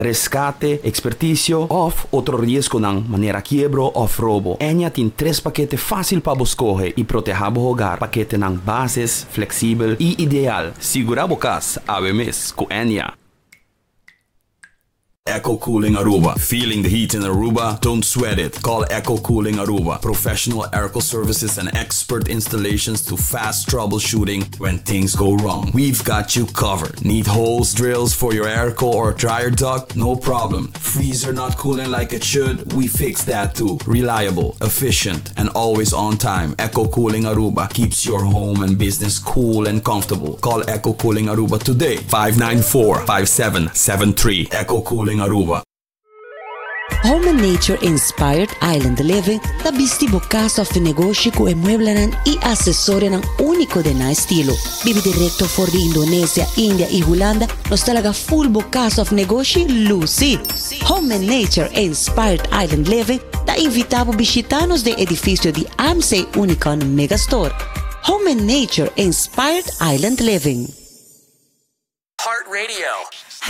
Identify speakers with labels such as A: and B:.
A: rescate, experticio of otro riesgo ng manera quiebro o robo. Enya tin 3 pakete fácil para buscoge y protejabo hogar. Pakete ng bases, flexible y ideal. Sigurabo kas, abemis, ku Enya. Echo Cooling Aruba. Feeling the heat in Aruba? Don't sweat it. Call Echo Cooling Aruba. Professional airco services and expert installations to fast troubleshooting when things go wrong. We've got you covered. Need holes, drills for your airco or dryer duct? No problem. Freezer not cooling like it should? We fix that too. Reliable, efficient, and always on time. Echo Cooling Aruba keeps your home and business cool and comfortable. Call Echo Cooling Aruba today. 594-5773. Echo Cooling Aruba.
B: Home and Nature Inspired Island Living tabisti bukas of negosyo ku emueblanan i asesore ng uniko de na estilo. Bibi directo for the Indonesia, India y Holanda nos talaga full bukas of negosyo Lucy. Home and Nature Inspired Island Living ta invitabo bisitanos de edificio di AMSE Unicon Megastore. Home and Nature Inspired Island Living.
C: Heart Radio.